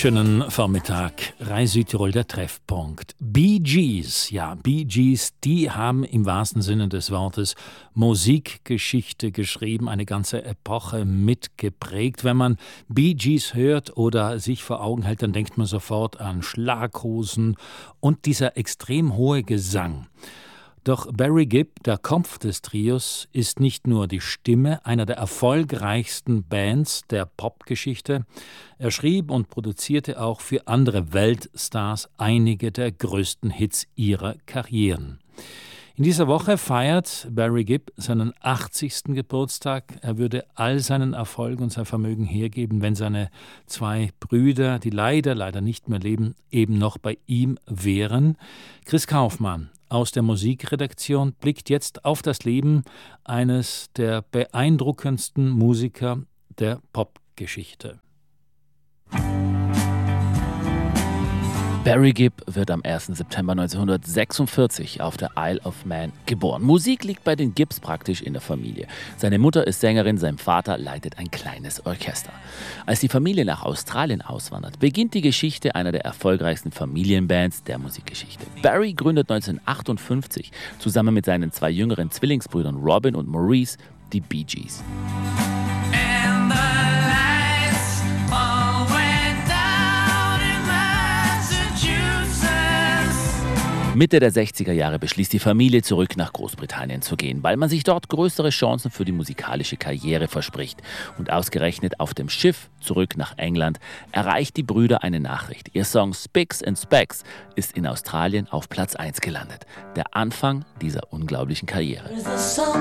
Schönen Vormittag, Rai Südtirol, der Treffpunkt. Bee Gees, ja, Bee Gees, die haben im wahrsten Sinne des Wortes Musikgeschichte geschrieben, eine ganze Epoche mitgeprägt. Wenn man Bee Gees hört oder sich vor Augen hält, dann denkt man sofort an Schlaghosen und dieser extrem hohe Gesang. Doch Barry Gibb, der Kopf des Trios, ist nicht nur die Stimme einer der erfolgreichsten Bands der Popgeschichte. Er schrieb und produzierte auch für andere Weltstars einige der größten Hits ihrer Karrieren. In dieser Woche feiert Barry Gibb seinen 80. Geburtstag. Er würde all seinen Erfolg und sein Vermögen hergeben, wenn seine zwei Brüder, die leider nicht mehr leben, eben noch bei ihm wären. Chris Kaufmann aus der Musikredaktion blickt jetzt auf das Leben eines der beeindruckendsten Musiker der Popgeschichte. Barry Gibb wird am 1. September 1946 auf der Isle of Man geboren. Musik liegt bei den Gibbs praktisch in der Familie. Seine Mutter ist Sängerin, sein Vater leitet ein kleines Orchester. Als die Familie nach Australien auswandert, beginnt die Geschichte einer der erfolgreichsten Familienbands der Musikgeschichte. Barry gründet 1958 zusammen mit seinen zwei jüngeren Zwillingsbrüdern Robin und Maurice die Bee Gees. Mitte der 60er Jahre beschließt die Familie, zurück nach Großbritannien zu gehen, weil man sich dort größere Chancen für die musikalische Karriere verspricht. Und ausgerechnet auf dem Schiff zurück nach England erreicht die Brüder eine Nachricht. Ihr Song Spicks and Specks ist in Australien auf Platz 1 gelandet. Der Anfang dieser unglaublichen Karriere.